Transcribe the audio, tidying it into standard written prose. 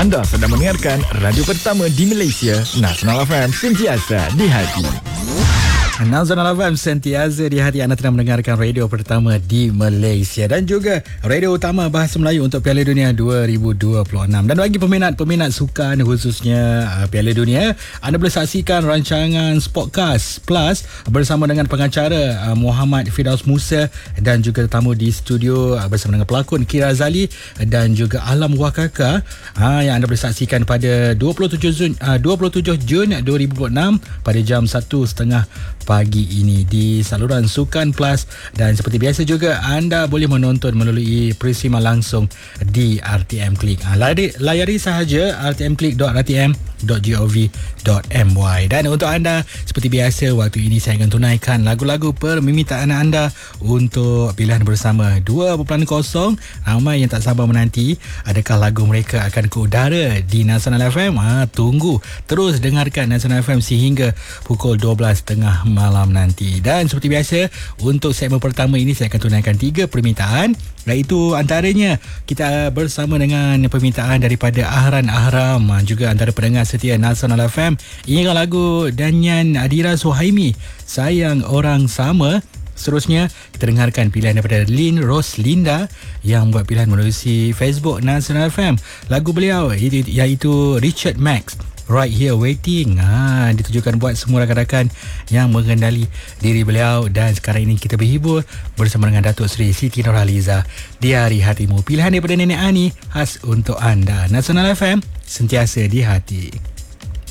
Anda sedang mendengarkan radio pertama di Malaysia, Nasional FM, sentiasa di hati. Nasional FM sentiasa di hati. Anda sedang mendengarkan radio pertama di Malaysia dan juga radio utama Bahasa Melayu untuk Piala Dunia 2026. Dan bagi peminat sukan khususnya Piala Dunia, anda boleh saksikan rancangan Sportcast Plus bersama dengan pengacara Muhammad Firdaus Musa dan juga tetamu di studio bersama dengan pelakon Kira Zali dan juga Alam Wakaka yang anda boleh saksikan pada 27 Jun 2026 pada jam 1.30 pagi ini di saluran Sukan Plus. Dan seperti biasa juga anda boleh menonton melalui peristiwa langsung di RTM Klik. Layari sahaja rtmklik.rtm.gov.my. Dan untuk anda, seperti biasa, waktu ini saya akan tunaikan lagu-lagu permintaan anda untuk pilihan bersama 2.0. Ramai yang tak sabar menanti adakah lagu mereka akan ke udara di Nasional FM. Tunggu terus dengarkan Nasional FM sehingga pukul 12.30 malam nanti. Dan seperti biasa, untuk segmen pertama ini saya akan tunaikan 3 permintaan, iaitu antaranya kita bersama dengan permintaan daripada Ahran Ahram, juga antara pendengar setia Nasional FM. Ingatkan lagu Danyan Adira Suhaimi, Sayang Orang Sama. Seterusnya kita dengarkan pilihan daripada Lynn Roslinda yang buat pilihan melalui Facebook Nasional FM. Lagu beliau iaitu Richard Max, Right Here Waiting. Ditujukan buat semua rakan-rakan yang mengenali diri beliau. Dan sekarang ini kita berhibur bersama dengan Datuk Seri Siti Nurhaliza, Di Hari Hatimu. Pilihan daripada Nenek Ani khas untuk anda. Nasional FM, sentiasa di hati.